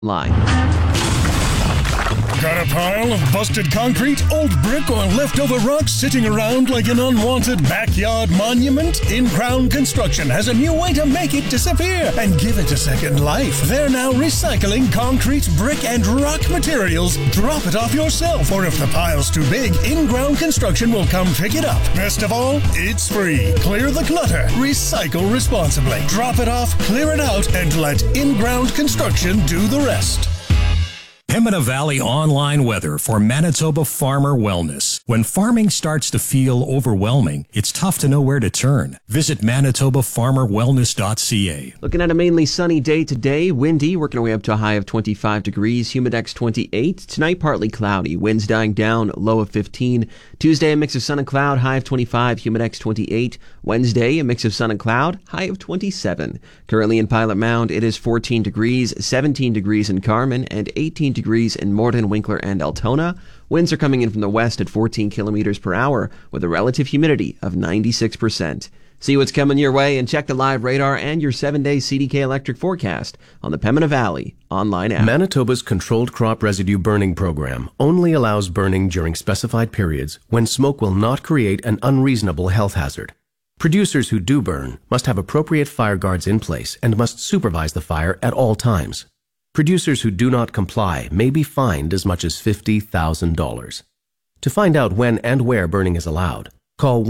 line. Got a pile of busted concrete, old brick, or leftover rocks sitting around like an unwanted backyard monument? In-Crown Construction has a new way to make it disappear and give it a second life. They're now recycling concrete, brick, and rock materials. Drop it off yourself, or if the pile's too big, In-Crown Construction will come pick it up. Best of all, it's free. Clear the clutter. Recycle responsibly. Drop it off, clear it out, and let In-Crown Construction do the rest. Pembina Valley online weather for Manitoba Farmer Wellness. When farming starts to feel overwhelming, it's tough to know where to turn. Visit manitobafarmerwellness.ca. Looking at a mainly sunny day today, windy, working our way up to a high of 25 degrees, humidex 28. Tonight, partly cloudy, winds dying down, low of 15. Tuesday, a mix of sun and cloud, high of 25, humidex 28. Wednesday, a mix of sun and cloud, high of 27. Currently in Pilot Mound, it is 14 degrees, 17 degrees in Carman, and 18 degrees in Morden, Winkler, and Altona. Winds are coming in from the west at 14 kilometers per hour with a relative humidity of 96%. See what's coming your way and check the live radar and your 7-day CDK electric forecast on the Pembina Valley online app. Manitoba's Controlled Crop Residue Burning Program only allows burning during specified periods when smoke will not create an unreasonable health hazard. Producers who do burn must have appropriate fire guards in place and must supervise the fire at all times. Producers who do not comply may be fined as much as $50,000. To find out when and where burning is allowed, call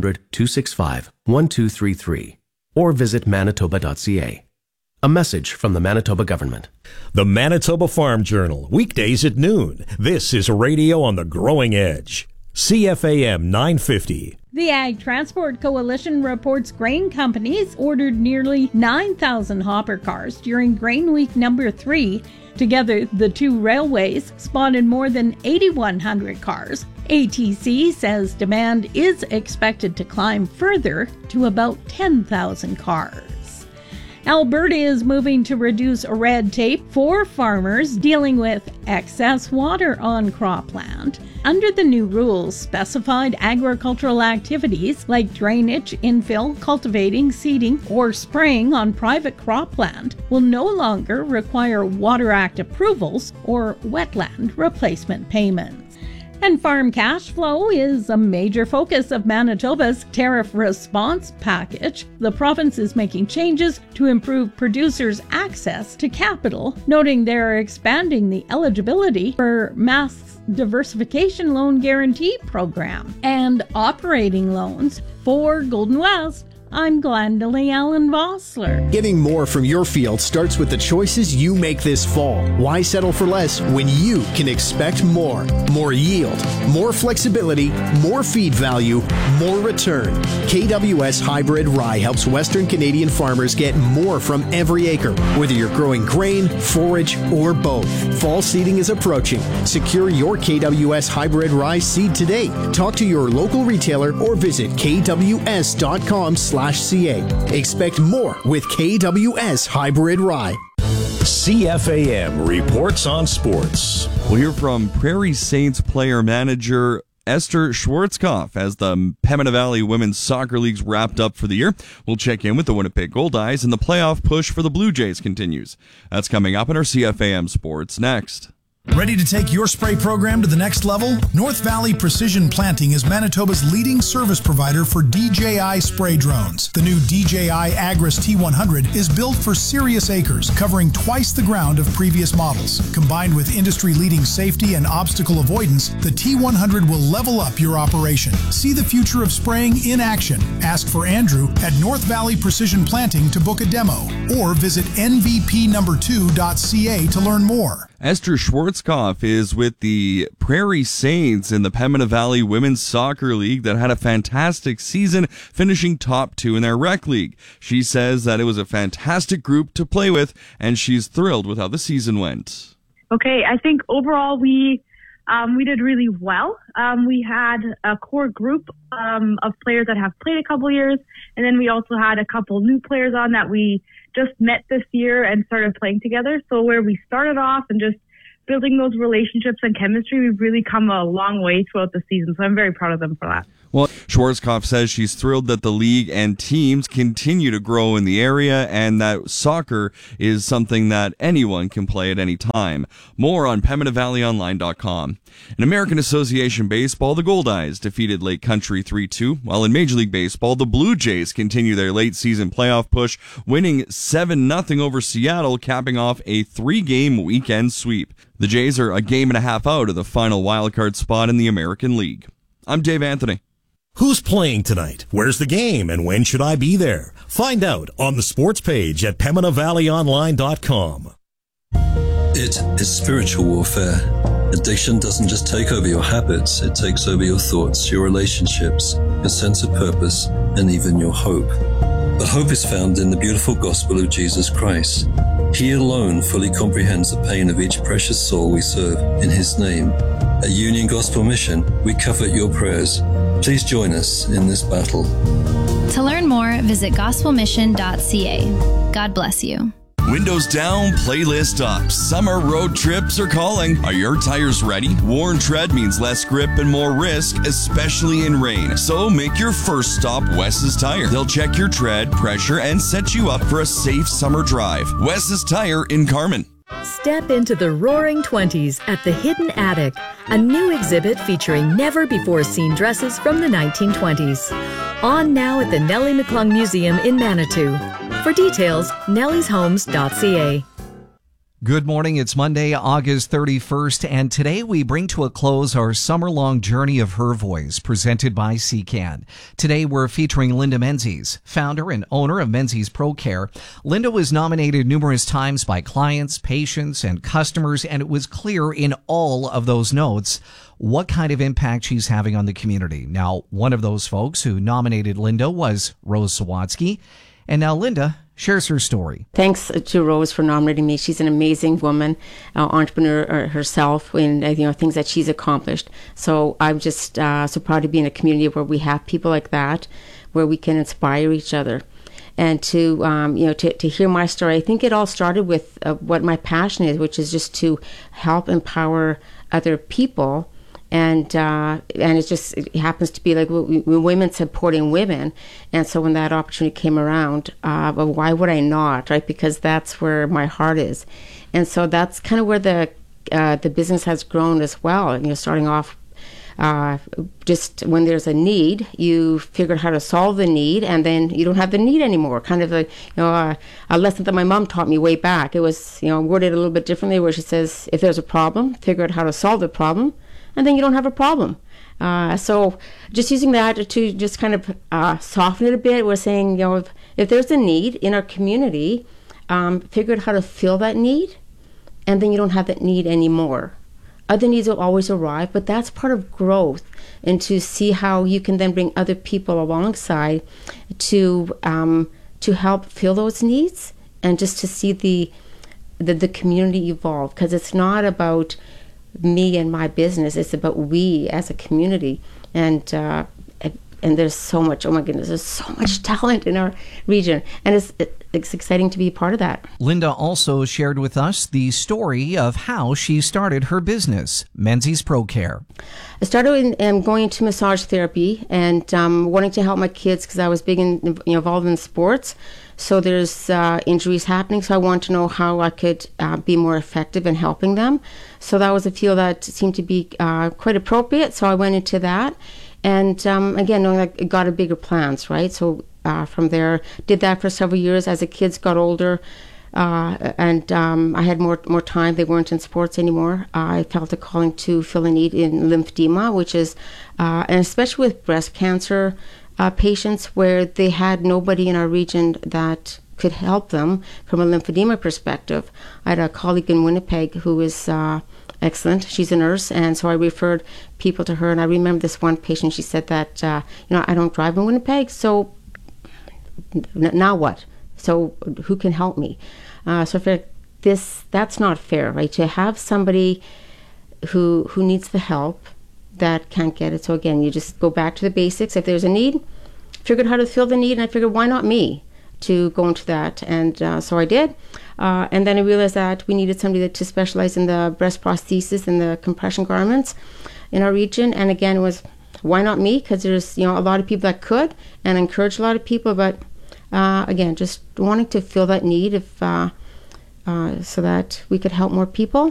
1-800-265-1233 or visit manitoba.ca. A message from the Manitoba government. The Manitoba Farm Journal, weekdays at noon. This is radio on the growing edge. CFAM 950. The Ag Transport Coalition reports grain companies ordered nearly 9,000 hopper cars during Grain Week number 3. Together, the two railways spotted more than 8,100 cars. ATC says demand is expected to climb further to about 10,000 cars. Alberta is moving to reduce red tape for farmers dealing with excess water on cropland. Under the new rules, specified agricultural activities like drainage, infill, cultivating, seeding, or spraying on private cropland will no longer require Water Act approvals or wetland replacement payments. And farm cash flow is a major focus of Manitoba's tariff response package. The province is making changes to improve producers' access to capital, noting they're expanding the eligibility for Mass Diversification Loan Guarantee Program and operating loans for Golden West. I'm Glendalee Allen Vossler. Getting more from your field starts with the choices you make this fall. Why settle for less when you can expect more? More yield, more flexibility, more feed value, more return. KWS Hybrid Rye helps Western Canadian farmers get more from every acre, whether you're growing grain, forage, or both. Fall seeding is approaching. Secure your KWS Hybrid Rye seed today. Talk to your local retailer or visit kws.com/ca. Expect more with KWS Hybrid Rye. CFAM reports on sports. We'll hear from Prairie Saints player manager Esther Schwarzkopf as the Pembina Valley Women's Soccer League's wrapped up for the year. We'll check in with the Winnipeg Gold Eyes, and the playoff push for the Blue Jays continues. That's coming up in our CFAM Sports next. Ready to take your spray program to the next level? North Valley Precision Planting is Manitoba's leading service provider for DJI spray drones. The new DJI Agris T100 is built for serious acres, covering twice the ground of previous models. Combined with industry-leading safety and obstacle avoidance, the T100 will level up your operation. See the future of spraying in action. Ask for Andrew at North Valley Precision Planting to book a demo, or visit nvp2.ca to learn more. Esther Schwarzkopf is with the Prairie Saints in the Pembina Valley Women's Soccer League that had a fantastic season, finishing top 2 in their rec league. She says that it was a fantastic group to play with, and she's thrilled with how the season went. Okay, I think overall we did really well. We had a core group of players that have played a couple years, and then we also had a couple new players on that we just met this year and started playing together. So where we started off and just building those relationships and chemistry, we've really come a long way throughout the season. So I'm very proud of them for that. Well, Schwarzkopf says she's thrilled that the league and teams continue to grow in the area and that soccer is something that anyone can play at any time. More on PembinaValleyOnline.com. In American Association Baseball, the Goldeyes defeated Lake Country 3-2, while in Major League Baseball, the Blue Jays continue their late-season playoff push, winning 7-0 over Seattle, capping off a 3-game weekend sweep. The Jays are a game and a half out of the final wildcard spot in the American League. I'm Dave Anthony. Who's playing tonight? Where's the game? And when should I be there? Find out on the sports page at PembinaValleyOnline.com. It is spiritual warfare. Addiction doesn't just take over your habits, it takes over your thoughts, your relationships, your sense of purpose, and even your hope. But hope is found in the beautiful gospel of Jesus Christ. He alone fully comprehends the pain of each precious soul we serve in His name. At Union Gospel Mission, we covet your prayers. Please join us in this battle. To learn more, visit gospelmission.ca. God bless you. Windows down, playlist up. Summer road trips are calling. Are your tires ready? Worn tread means less grip and more risk, especially in rain. So make your first stop Wes's Tire. They'll check your tread, pressure, and set you up for a safe summer drive. Wes's Tire in Carman. Step into the Roaring Twenties at the Hidden Attic, a new exhibit featuring never-before-seen dresses from the 1920s. On now at the Nellie McClung Museum in Manitou. For details, nellieshomes.ca. Good morning. It's Monday, August 31st, and today we bring to a close our summer-long journey of Her Voice, presented by CCAN. Today we're featuring Linda Menzies, founder and owner of Menzies Pro Care. Linda was nominated numerous times by clients, patients, and customers, and it was clear in all of those notes what kind of impact she's having on the community. Now, one of those folks who nominated Linda was Rose Sawatsky, and now Linda shares her story. Thanks to Rose for nominating me. She's an amazing woman, entrepreneur herself, and things that she's accomplished. So I'm just so proud to be in a community where we have people like that, where we can inspire each other. And to hear my story, I think it all started with what my passion is, which is just to help empower other people. And it happens to be like women supporting women. And so when that opportunity came around, well, why would I not, right? Because that's where my heart is. And so that's kind of where the business has grown as well. Starting off just when there's a need, you figure out how to solve the need, and then you don't have the need anymore. Kind of a lesson that my mom taught me way back. It was worded a little bit differently, where she says, if there's a problem, figure out how to solve the problem, and then you don't have a problem. So just using that to just kind of soften it a bit, we're saying, if there's a need in our community, figure out how to fill that need, and then you don't have that need anymore. Other needs will always arrive, but that's part of growth, and to see how you can then bring other people alongside to help fill those needs, and just to see the community evolve, because it's not about me and my business, it's about we as a community. And there's so much, oh my goodness, there's so much talent in our region, and it's exciting to be a part of that. Linda also shared with us the story of how she started her business, Menzies Pro Care. I started going into massage therapy and wanting to help my kids, because I was big involved in sports. So there's injuries happening, so I wanted to know how I could be more effective in helping them. So that was a field that seemed to be quite appropriate, so I went into that. And again, knowing I got a bigger plans, right? So from there, did that for several years. As the kids got older, and I had more time, they weren't in sports anymore. I felt a calling to fill a need in lymphedema, which is, and especially with breast cancer patients, where they had nobody in our region that could help them from a lymphedema perspective. I had a colleague in Winnipeg who is excellent. She's a nurse, and so I referred people to her. And I remember this one patient, she said that, I don't drive in Winnipeg, so now what? So who can help me? So for that's not fair, right? To have somebody who needs the help that can't get it. So again, you just go back to the basics. If there's a need, figured how to fill the need, and I figured, why not me to go into that? And so I did. And then I realized that we needed somebody to specialize in the breast prosthesis and the compression garments in our region. And again, it was why not me? Because there's, a lot of people that could, and encourage a lot of people, but again, just wanting to fill that need so that we could help more people.